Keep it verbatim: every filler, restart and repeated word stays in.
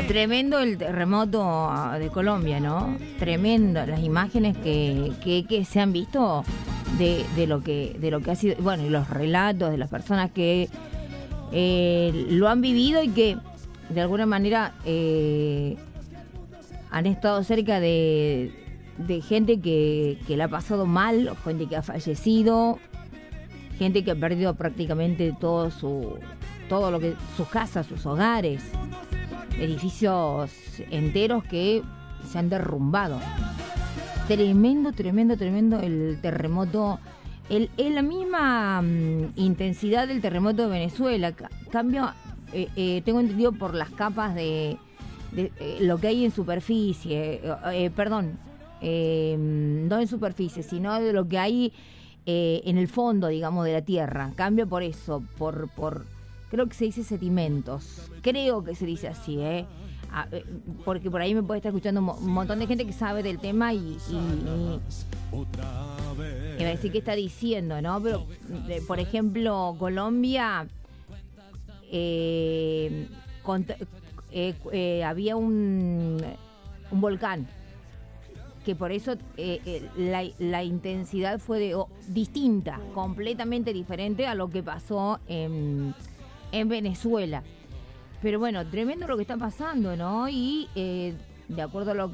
tremendo el terremoto de Colombia, ¿no? Tremendo las imágenes que, que, que se han visto de, de lo que de lo que ha sido, bueno, y los relatos de las personas que eh, lo han vivido y que de alguna manera eh, han estado cerca de, de gente que, que la ha pasado mal, gente que ha fallecido, gente que ha perdido prácticamente todo su todo lo que sus casas, sus hogares, edificios enteros que se han derrumbado. Tremendo, tremendo, tremendo el terremoto. El, el la misma um, intensidad del terremoto de Venezuela. C- cambio, eh, eh, tengo entendido por las capas de, de eh, lo que hay en superficie. Eh, eh, perdón, eh, no en superficie, sino de lo que hay eh, en el fondo, digamos, de la tierra. Cambia por eso, por... por creo que se dice sedimentos. Creo que se dice así, ¿eh? Ah, eh, porque por ahí me puede estar escuchando un, mo- un montón de gente que sabe del tema y, y, y, y va a decir qué está diciendo, ¿no? Pero, eh, por ejemplo, Colombia, eh, cont- eh, eh, había un, un volcán, que por eso eh, eh, la, la intensidad fue de, oh, distinta, completamente diferente a lo que pasó en... en Venezuela. Pero bueno, tremendo lo que está pasando, ¿no? Y eh, de acuerdo a lo